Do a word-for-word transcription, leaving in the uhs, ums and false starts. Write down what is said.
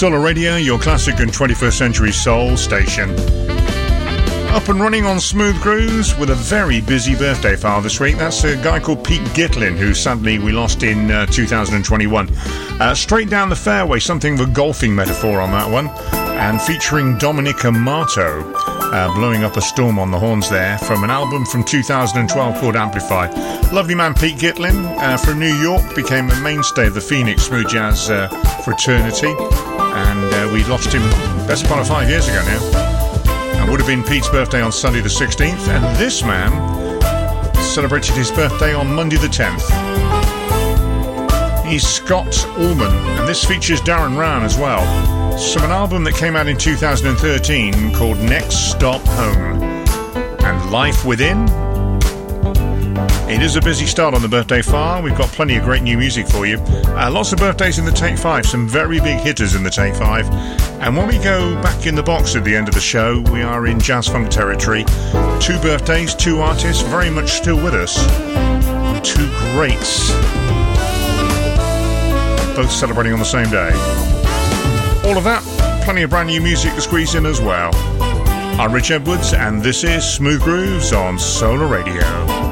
Solar Radio, your classic and twenty-first century soul station. Up and running on Smooth Grooves with a very busy birthday file this week. That's a guy called Pete Gitlin, who sadly we lost in uh, two thousand twenty-one. Uh, straight down the fairway, something of a golfing metaphor on that one. And featuring Dominic Amato, uh, blowing up a storm on the horns there, from an album from two thousand twelve called Amplify. Lovely man Pete Gitlin uh, from New York, became a mainstay of the Phoenix smooth jazz uh, fraternity. And uh, we lost him best part of five years ago now. And would have been Pete's birthday on Sunday the sixteenth, and this man celebrated his birthday on Monday the tenth. He's Scott Allman, and this features Darren Rowan as well. It's from an album that came out in two thousand thirteen called Next Stop Home. And Life Within. It is a busy start on the birthday file. We've got plenty of great new music for you. Uh, lots of birthdays in the Take five, some very big hitters in the Take five. And when we go back in the box at the end of the show, we are in jazz funk territory. Two birthdays, two artists, very much still with us. Two greats. Both celebrating on the same day. All of that, plenty of brand new music to squeeze in as well. I'm Rich Edwards, and this is Smooth Grooves on Solar Radio.